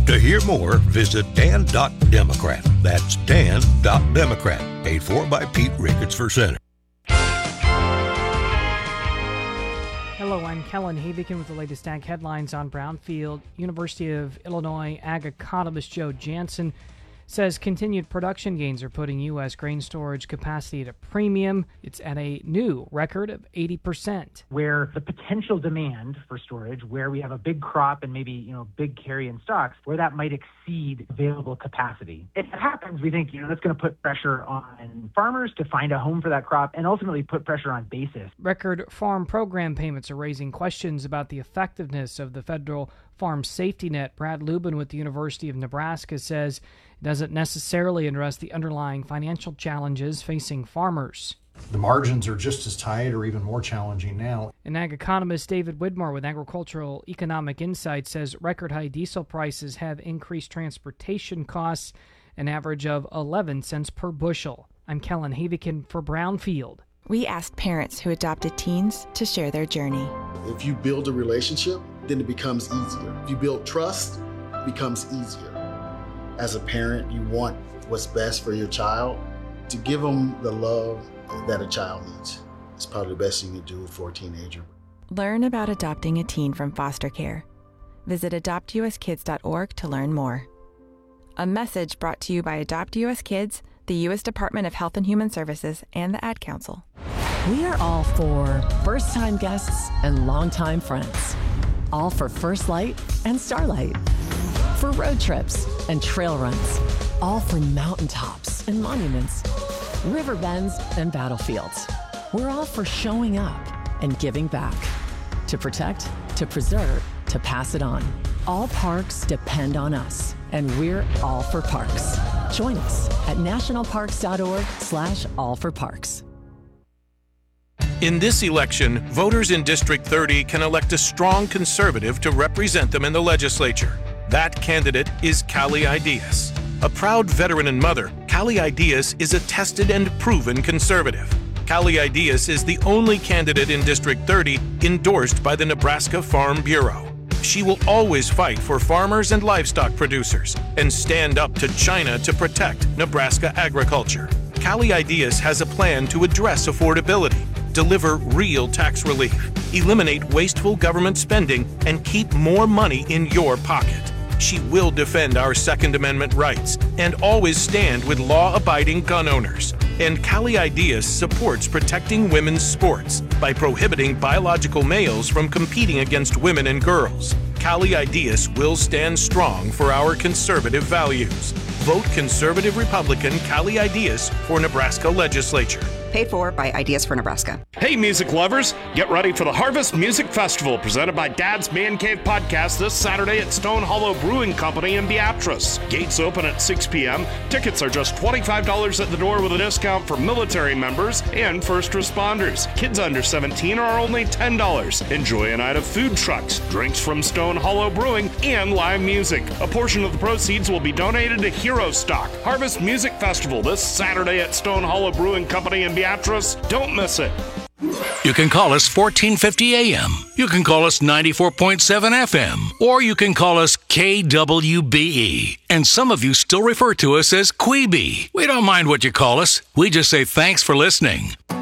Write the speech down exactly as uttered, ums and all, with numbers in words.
To hear more, visit dan dot democrat. That's dan dot democrat. Paid for by Pete Ricketts for Senate. Hello, I'm Kellen Havikin with the latest ag headlines on Brownfield. University of Illinois ag economist Joe Jansen says continued production gains are putting U S grain storage capacity at a premium. It's at a new record of eighty percent. Where the potential demand for storage, where we have a big crop and maybe, you know, big carry in stocks, where that might exceed available capacity. If it happens, we think, you know, that's going to put pressure on farmers to find a home for that crop and ultimately put pressure on basis. Record farm program payments are raising questions about the effectiveness of the federal farm safety net. Brad Lubin with the University of Nebraska says it doesn't necessarily address the underlying financial challenges facing farmers. The margins are just as tight or even more challenging now. And ag economist David Widmore with Agricultural Economic Insight says record high diesel prices have increased transportation costs, an average of eleven cents per bushel. I'm Kellen Havikin for Brownfield. We asked parents who adopted teens to share their journey. If you build a relationship, then it becomes easier. If you build trust, it becomes easier. As a parent, you want what's best for your child. To give them the love that a child needs is probably the best thing you can do for a teenager. Learn about adopting a teen from foster care. Visit adopt u s kids dot org to learn more. A message brought to you by Adopt U S Kids, the U S Department of Health and Human Services, and the Ad Council. We are all for first-time guests and longtime friends. All for First Light and Starlight. For road trips and trail runs. All for mountaintops and monuments. River bends and battlefields. We're all for showing up and giving back. To protect, to preserve, to pass it on. All parks depend on us, and we're all for parks. Join us at nationalparks.org slash all for parks. In this election, voters in District thirty can elect a strong conservative to represent them in the legislature. That candidate is Callie Ideas. A proud veteran and mother, Callie Ideas is a tested and proven conservative. Callie Ideas is the only candidate in District thirty endorsed by the Nebraska Farm Bureau. She will always fight for farmers and livestock producers and stand up to China to protect Nebraska agriculture. Callie Ideas has a plan to address affordability, deliver real tax relief, eliminate wasteful government spending, and keep more money in your pocket. She will defend our Second Amendment rights and always stand with law-abiding gun owners. And Callie Ideas supports protecting women's sports by prohibiting biological males from competing against women and girls. Callie Ideas will stand strong for our conservative values. Vote Conservative Republican Callie Ideas for Nebraska Legislature. Paid for by Ideas for Nebraska. Hey, music lovers! Get ready for the Harvest Music Festival presented by Dad's Man Cave Podcast this Saturday at Stone Hollow Brewing Company in Beatrice. Gates open at six p.m. Tickets are just twenty-five dollars at the door with a discount for military members and first responders. Kids under seventeen are only ten dollars. Enjoy a night of food trucks, drinks from Stone Hollow Brewing, and live music. A portion of the proceeds will be donated to Hero Stock. Harvest Music Festival this Saturday at Stone Hollow Brewing Company in Beatrice. Don't miss it. You can call us fourteen fifty A M. You can call us ninety-four point seven F M. Or you can call us K W B E. And some of you still refer to us as Queeby. We don't mind what you call us. We just say thanks for listening.